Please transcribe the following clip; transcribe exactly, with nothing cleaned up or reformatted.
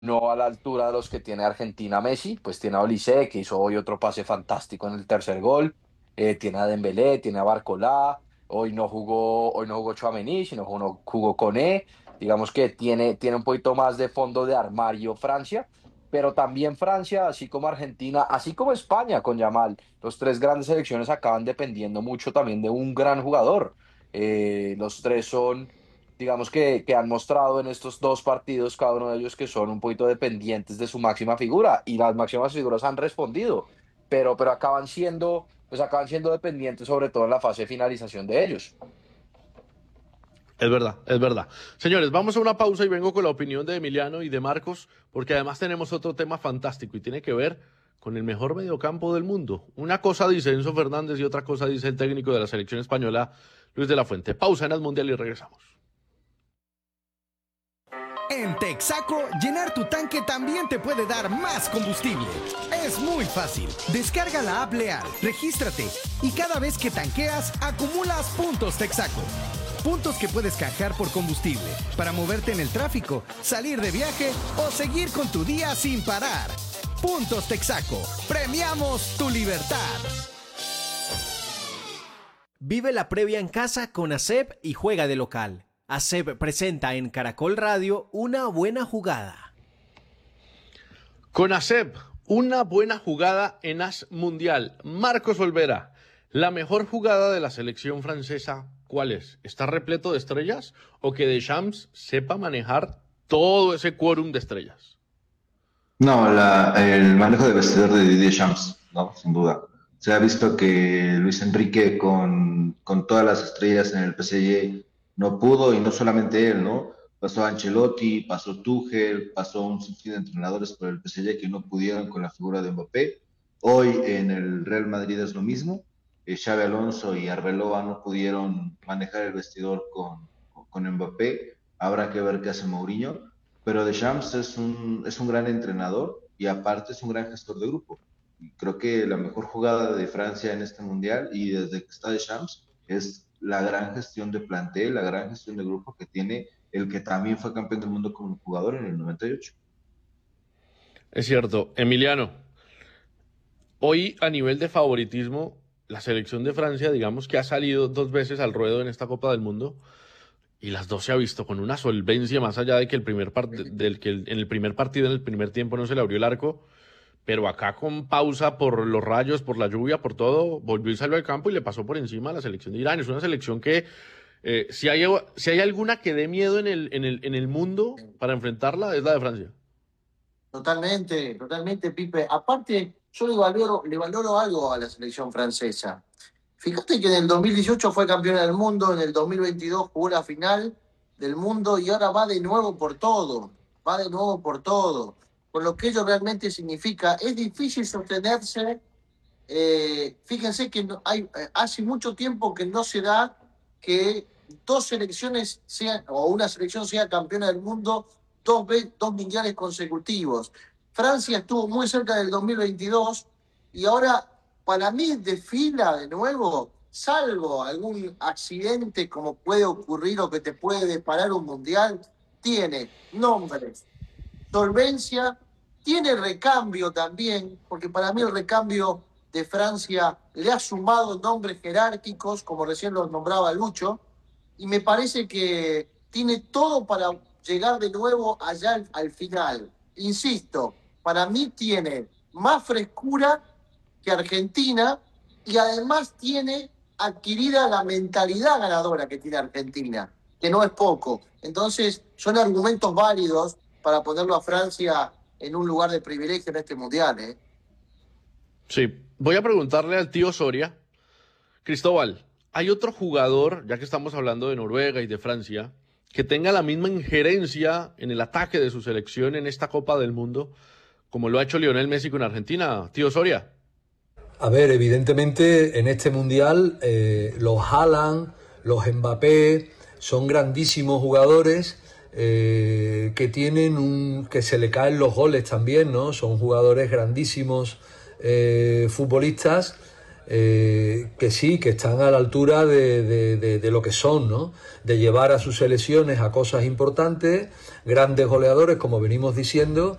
no a la altura de los que tiene Argentina Messi, pues tiene a Olise, que hizo hoy otro pase fantástico en el tercer gol, eh, tiene a Dembélé, tiene a Barcolá, hoy no jugó, hoy no jugó Tchouaméni, sino jugó, jugó Koné, digamos que tiene, tiene un poquito más de fondo de armario Francia, pero también Francia, así como Argentina, así como España con Yamal, los tres grandes selecciones acaban dependiendo mucho también de un gran jugador. Eh, los tres son digamos que, que han mostrado en estos dos partidos, cada uno de ellos, que son un poquito dependientes de su máxima figura y las máximas figuras han respondido, pero, pero acaban siendo, pues acaban siendo dependientes sobre todo en la fase de finalización de ellos. Es verdad, es verdad. Señores, vamos a una pausa y vengo con la opinión de Emiliano y de Marcos, porque además tenemos otro tema fantástico y tiene que ver con el mejor mediocampo del mundo. Una cosa dice Enzo Fernández y otra cosa dice el técnico de la selección española, Luis de la Fuente. Pausa en el Mundial y regresamos. En Texaco, llenar tu tanque también te puede dar más combustible. Es muy fácil. Descarga la app Leal, regístrate y cada vez que tanqueas, acumulas puntos Texaco. Puntos que puedes canjear por combustible para moverte en el tráfico, salir de viaje o seguir con tu día sin parar. Puntos Texaco. Premiamos tu libertad. Vive la previa en casa con ASEP y juega de local. ASEP presenta en Caracol Radio Una Buena Jugada. Con ASEP, una buena jugada en As Mundial. Marcos Olvera, la mejor jugada de la selección francesa, ¿cuál es? ¿Está repleto de estrellas o que Deschamps sepa manejar todo ese quórum de estrellas? No, la, el manejo de vestidor de Didier Champs, ¿no? Sin duda. Se ha visto que Luis Enrique con, con todas las estrellas en el P S G no pudo, y no solamente él, ¿no? Pasó Ancelotti, pasó Tuchel, pasó un sinfín de entrenadores por el P S G que no pudieron con la figura de Mbappé. Hoy en el Real Madrid es lo mismo. Eh, Xabi Alonso y Arbeloa no pudieron manejar el vestidor con, con Mbappé. Habrá que ver qué hace Mourinho. Pero Deschamps es un, es un gran entrenador y aparte es un gran gestor de grupo. Y creo que la mejor jugada de Francia en este mundial y desde que está Deschamps es la gran gestión de plantel, la gran gestión de grupo que tiene el que también fue campeón del mundo como jugador en el noventa y ocho. Es cierto. Emiliano, hoy a nivel de favoritismo, la selección de Francia, digamos que ha salido dos veces al ruedo en esta Copa del Mundo y las dos se ha visto con una solvencia, más allá de que, el primer part del que el, en el primer partido, en el primer tiempo, no se le abrió el arco, pero acá con pausa por los rayos, por la lluvia, por todo, volvió y salió al campo y le pasó por encima a la selección de Irán. Es una selección que, eh, si, hay, si hay alguna que dé miedo en el, en, el, en el mundo para enfrentarla, es la de Francia. Totalmente, totalmente, Pipe. Aparte, yo le valoro, le valoro algo a la selección francesa. Fíjate que en el dos mil dieciocho fue campeona del mundo, en el dos mil veintidós jugó la final del mundo y ahora va de nuevo por todo, va de nuevo por todo. Por lo que ello realmente significa, es difícil sostenerse. Eh, fíjense que no, hay, eh, hace mucho tiempo que no se da que dos selecciones sean, o una selección sea campeona del mundo dos, dos mundiales consecutivos. Francia estuvo muy cerca del dos mil veintidós y ahora para mí desfila de nuevo, salvo algún accidente como puede ocurrir o que te puede deparar un mundial, tiene nombres, solvencia, tiene recambio también, porque para mí el recambio de Francia le ha sumado nombres jerárquicos, como recién los nombraba Lucho, y me parece que tiene todo para llegar de nuevo allá al, al final. Insisto, para mí tiene más frescura que Argentina y además tiene adquirida la mentalidad ganadora que tiene Argentina, que no es poco. Entonces, son argumentos válidos para ponerlo a Francia en un lugar de privilegio en este mundial, ¿eh? Sí, voy a preguntarle al tío Soria. Cristóbal, ¿hay otro jugador, ya que estamos hablando de Noruega y de Francia, que tenga la misma injerencia en el ataque de su selección en esta Copa del Mundo, como lo ha hecho Lionel Messi con Argentina? Tío Soria. A ver, evidentemente en este Mundial eh, los Haaland, los Mbappé son grandísimos jugadores eh, que tienen un que se le caen los goles también, ¿no? Son jugadores grandísimos, eh, futbolistas, eh, que sí, que están a la altura de, de, de, de lo que son, ¿no? De llevar a sus selecciones a cosas importantes, grandes goleadores, como venimos diciendo,